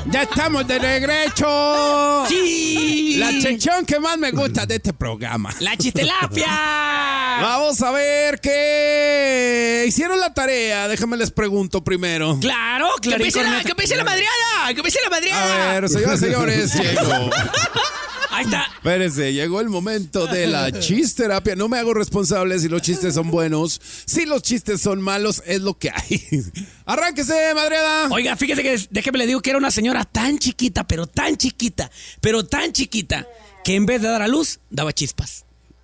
Ya estamos de regreso. ¡Sí! La sección que más me gusta de este programa. ¡La chistelapia! Vamos a ver qué hicieron la tarea. Déjame les pregunto primero. ¡Claro! ¡Que empiece la madreada! ¡Que empiece la madreada! A ver, señoras y señores, llegó. Ahí está. Espérense, llegó el momento de la chisterapia. No me hago responsable si los chistes son buenos. Si los chistes son malos, es lo que hay. Arránquese, madreada. Oiga, fíjese que déjeme le digo que era una señora tan chiquita, pero tan chiquita, que en vez de dar a luz, daba chispas.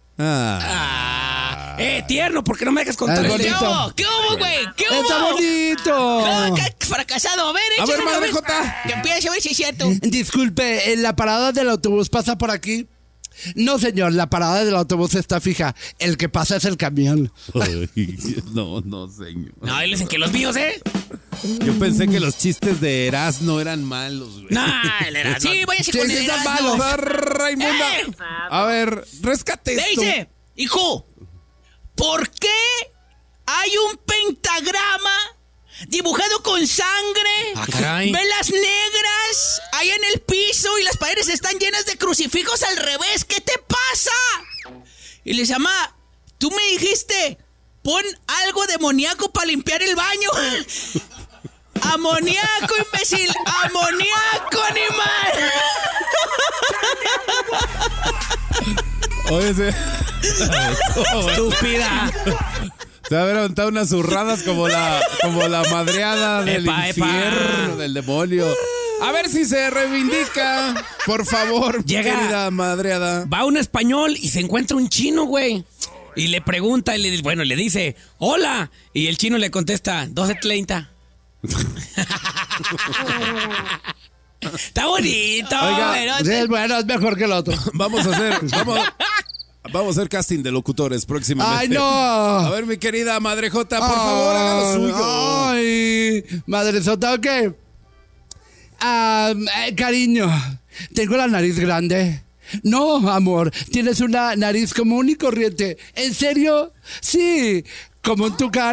Tierno, ¿por qué no me dejas contar? Es bonito. ¿Qué hubo, güey? ¿Qué hubo? ¡Está bonito! ¡Qué fracasado! A ver, A ver, échale, madre Jota. Que empiece a ver si es cierto. Disculpe, ¿la parada del autobús pasa por aquí? No, señor, la parada del autobús está fija. El que pasa es el camión. Ay, no, señor. No, él dicen que los míos, ¿eh? Yo pensé que los chistes de Erasmo eran malos, güey. No, él era. Sí, váyase Sí, con sí, el están Erasmo. malos. Raimunda. A ver, rescate Le esto. dice, hijo, ¿por qué hay un pentagrama dibujado con sangre? Ah, caray. Velas negras ahí en el piso y las paredes están llenas de crucifijos al revés. ¿Qué te pasa? Y le dice, mamá, tú me dijiste, pon algo demoníaco para limpiar el baño. Amoníaco, imbécil. Amoníaco, animal. Oye, Estúpida. se va a haber aventado unas zurradas como la madreada del Epa, infierno, del demonio. A ver si se reivindica, por favor, Llega. querida madreada. Va un español y se encuentra un chino, güey. Y le pregunta, y le dice, hola. Y el chino le contesta, 12:30. Está bonito. Oiga, pero- Sí, es bueno, es mejor que el otro. Vamos a hacer casting de locutores próximamente. ¡Ay, no! A ver, mi querida Madre Jota, por favor, haga lo suyo. ¡Ay! Madresota, ¿ok? Cariño, tengo la nariz grande. No, amor, tienes una nariz común y corriente. ¿En serio? Sí, como en tu cara.